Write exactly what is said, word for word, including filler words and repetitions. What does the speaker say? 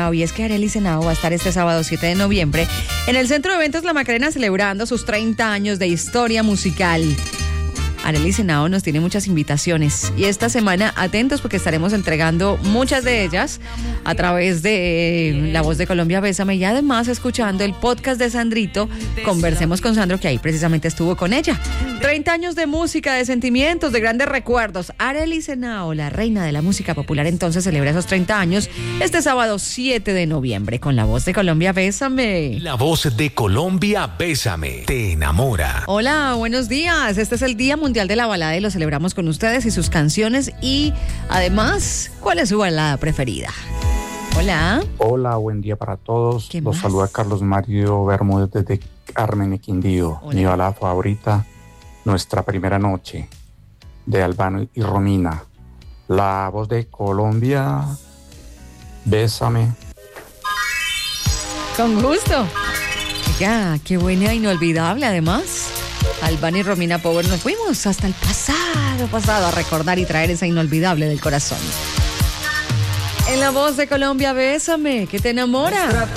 Henao, y es que Arelis Henao va a estar este sábado siete de noviembre en el Centro de Eventos La Macarena celebrando sus treinta años de historia musical. Arelis Henao nos tiene muchas invitaciones y esta semana atentos porque estaremos entregando muchas de ellas a través de La Voz de Colombia Bésame y además escuchando el podcast de Sandrito, Conversemos con Sandro, que ahí precisamente estuvo con ella. treinta años de música, de sentimientos, de grandes recuerdos. Arelis Henao, la reina de la música popular, entonces celebra esos treinta años este sábado siete de noviembre con La Voz de Colombia Bésame. La Voz de Colombia Bésame te enamora. Hola, buenos días. Este es el Día Mundial de la Balada y lo celebramos con ustedes y sus canciones y además, ¿cuál es su balada preferida? Hola. Hola, buen día para todos. Los saluda Carlos Mario Bermúdez desde Carmen y Quindío. Hola. Mi balada favorita, Nuestra Primera Noche, de Albano y Romina. La Voz de Colombia, Bésame. Con gusto. Ya, qué buena, inolvidable además. Albano y Romina Power, nos fuimos hasta el pasado, pasado a recordar y traer esa inolvidable del corazón. En La Voz de Colombia Bésame, que te enamora.